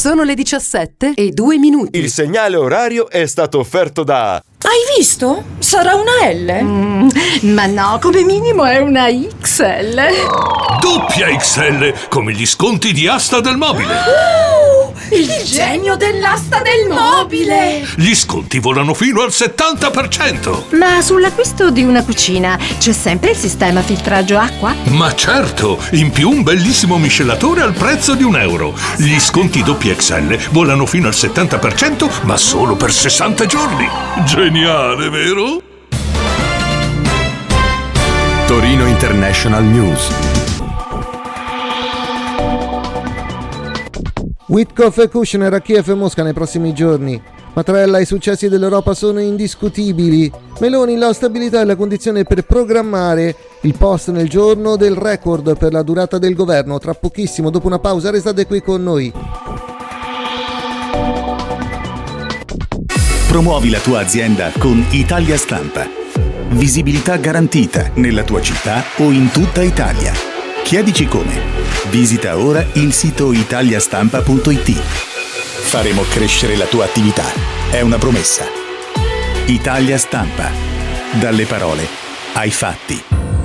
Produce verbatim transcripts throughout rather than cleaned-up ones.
Sono le diciassette e due minuti. Il segnale orario è stato offerto da... Hai visto? Sarà una L? Mm, ma no, come minimo è una X L. Doppia X L, come gli sconti di Asta del Mobile. Uh, il, il genio dell'asta del mobile. Gli sconti volano fino al settanta per cento. Ma sull'acquisto di una cucina c'è sempre il sistema filtraggio acqua? Ma certo, in più un bellissimo miscelatore al prezzo di un euro. Gli sconti doppia X L volano fino al settanta per cento, ma solo per sessanta giorni. Geniale, vero? Torino International News. Witkoff e Kushner a Kiev e Mosca nei prossimi giorni. Mattarella e i successi dell'Europa sono indiscutibili. Meloni, la stabilità è la condizione per programmare il post nel giorno del record per la durata del governo. Tra pochissimo, dopo una pausa, restate qui con noi. Promuovi la tua azienda con Italia Stampa. Visibilità garantita nella tua città o in tutta Italia. Chiedici come. Visita ora il sito italiastampa punto it. Faremo crescere la tua attività. È una promessa. Italia Stampa. Dalle parole ai fatti.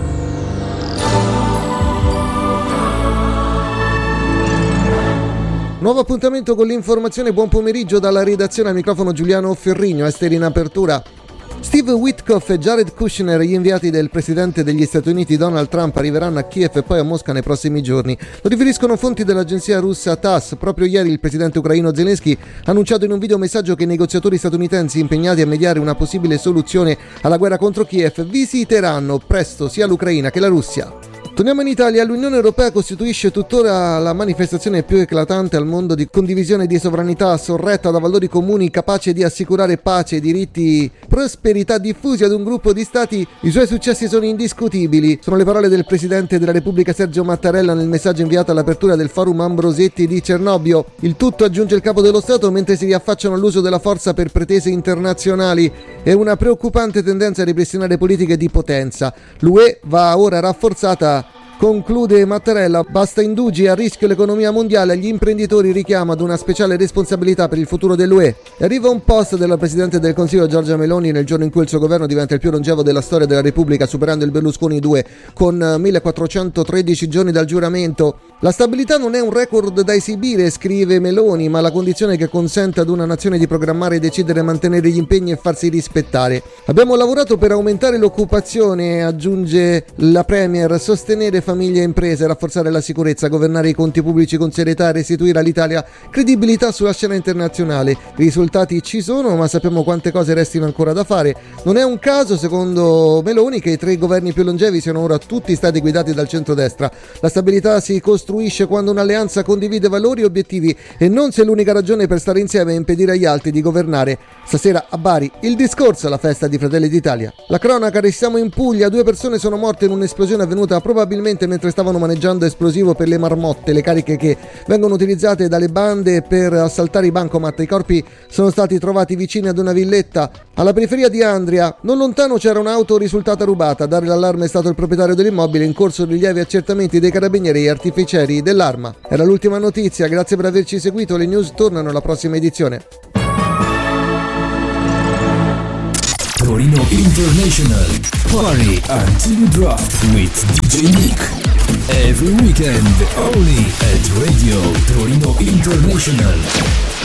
Nuovo appuntamento con l'informazione. Buon pomeriggio dalla redazione, al microfono Giuliano Ferrigno. Esteri in apertura. Steve Witkoff e Jared Kushner, gli inviati del presidente degli Stati Uniti Donald Trump, arriveranno a Kiev e poi a Mosca nei prossimi giorni. Lo riferiscono fonti dell'agenzia russa TASS. Proprio ieri il presidente ucraino Zelensky ha annunciato in un videomessaggio che i negoziatori statunitensi impegnati a mediare una possibile soluzione alla guerra contro Kiev visiteranno presto sia l'Ucraina che la Russia. Torniamo in Italia. L'Unione Europea costituisce tuttora la manifestazione più eclatante al mondo di condivisione di sovranità sorretta da valori comuni, capace di assicurare pace, diritti, prosperità diffusi ad un gruppo di stati. I suoi successi sono indiscutibili. Sono le parole del Presidente della Repubblica Sergio Mattarella nel messaggio inviato all'apertura del Forum Ambrosetti di Cernobbio. Il tutto, aggiunge il Capo dello Stato, mentre si riaffacciano all'uso della forza per pretese internazionali e una preoccupante tendenza a ripristinare politiche di potenza. L'U E va ora rafforzata. Conclude Mattarella, basta indugi, a rischio l'economia mondiale, gli imprenditori richiama ad una speciale responsabilità per il futuro dell'U E. E arriva un post della Presidente del Consiglio Giorgia Meloni nel giorno in cui il suo governo diventa il più longevo della storia della Repubblica, superando il Berlusconi due con millequattrocentotredici giorni dal giuramento. La stabilità non è un record da esibire, scrive Meloni, ma la condizione che consente ad una nazione di programmare, decidere, mantenere gli impegni e farsi rispettare. Abbiamo lavorato per aumentare l'occupazione, aggiunge la Premier, sostenere famiglie e imprese, rafforzare la sicurezza, governare i conti pubblici con serietà e restituire all'Italia credibilità sulla scena internazionale. I risultati ci sono, ma sappiamo quante cose restino ancora da fare. Non è un caso, secondo Meloni, che i tre governi più longevi siano ora tutti stati guidati dal centrodestra. La stabilità si costruisce quando un'alleanza condivide valori e obiettivi, e non se l'unica ragione per stare insieme è impedire agli altri di governare. Stasera a Bari il discorso alla festa di Fratelli d'Italia. La cronaca, restiamo in Puglia. Due persone sono morte in un'esplosione avvenuta probabilmente mentre stavano maneggiando esplosivo per le marmotte, le cariche che vengono utilizzate dalle bande per assaltare i bancomat. I corpi sono stati trovati vicini ad una villetta alla periferia di Andria. Non lontano c'era un'auto risultata rubata. A dare l'allarme è stato il proprietario dell'immobile, in corso di lievi accertamenti dei carabinieri e artificieri dell'arma. Era l'ultima notizia, grazie per averci seguito. Le news tornano alla prossima edizione. Torino International Party Until Drop with D J Nick. Every weekend only at Radio Torino International.